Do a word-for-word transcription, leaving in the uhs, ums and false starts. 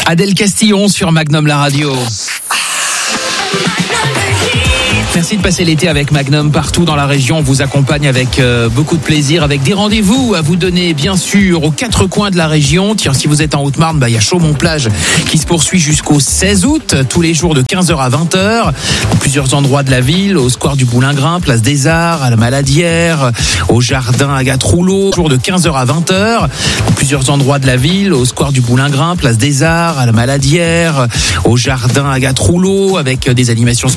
Adèle Castillon sur Magnum la radio. Merci de passer l'été avec Magnum partout dans la région. On vous accompagne avec euh, beaucoup de plaisir, avec des rendez-vous à vous donner bien sûr aux quatre coins de la région. Tiens, si vous êtes en Haute-Marne, bah, il y a Chaumont-Plage qui se poursuit jusqu'au seize août, tous les jours de quinze heures à vingt heures. Dans plusieurs endroits de la ville, au square du Boulingrin, place des Arts, à la Maladière, au jardin Agathe Rouleau, jour de quinze heures à vingt heures. Dans plusieurs endroits de la ville, au square du Boulingrin, place des Arts, à la Maladière, au jardin Agathe Rouleau, avec des animations